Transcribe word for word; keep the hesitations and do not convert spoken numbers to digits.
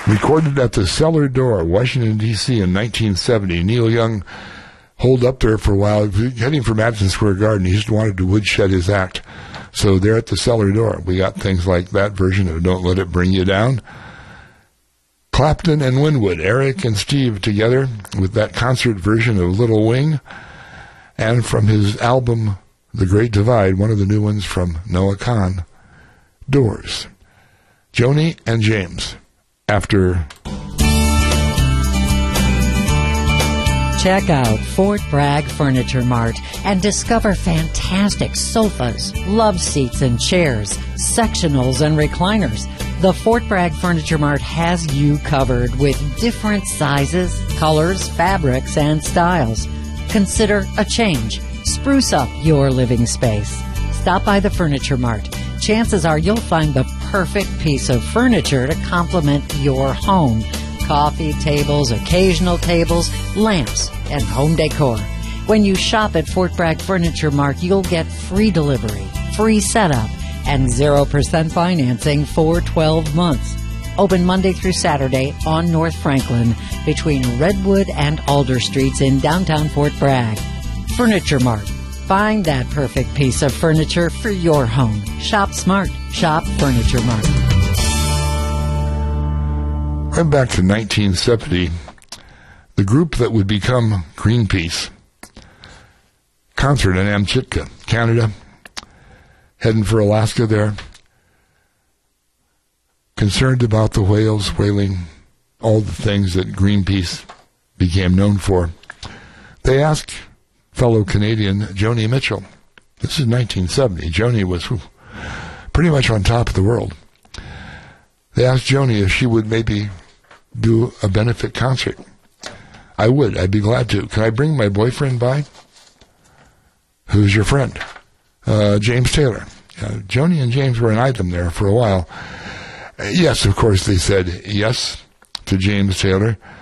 Recorded at the Cellar Door, Washington, D C in nineteen seventy. Neil Young holed up there for a while, heading for Madison Square Garden. He just wanted to woodshed his act. So there at the Cellar Door, we got things like that version of Don't Let It Bring You Down. Clapton and Winwood, Eric and Steve together with that concert version of Little Wing. And from his album, The Great Divide, one of the new ones from Noah Kahan, Doors. Joni and James, after... Check out Fort Bragg Furniture Mart and discover fantastic sofas, love seats and chairs, sectionals and recliners. The Fort Bragg Furniture Mart has you covered with different sizes, colors, fabrics, and styles. Consider a change. Spruce up your living space. Stop by the Furniture Mart. Chances are you'll find the perfect piece of furniture to complement your home. Coffee tables, occasional tables, lamps, and home decor. When you shop at Fort Bragg Furniture Mart, you'll get free delivery, free setup, and zero percent financing for twelve months. Open Monday through Saturday on North Franklin between Redwood and Alder Streets in downtown Fort Bragg. Furniture Mart. Find that perfect piece of furniture for your home. Shop smart. Shop Furniture Mart. Right back to nineteen seventy, the group that would become Greenpeace. Concert in Amchitka, Canada. Heading for Alaska there. Concerned about the whales, whaling, all the things that Greenpeace became known for. They asked fellow Canadian Joni Mitchell. This is nineteen seventy. Joni was whew, pretty much on top of the world. They asked Joni if she would maybe do a benefit concert. I would. I'd be glad to. Can I bring my boyfriend by? Who's your friend? Uh, James Taylor. Uh, Joni and James were an item there for a while. Uh, yes, of course, they said yes to James Taylor.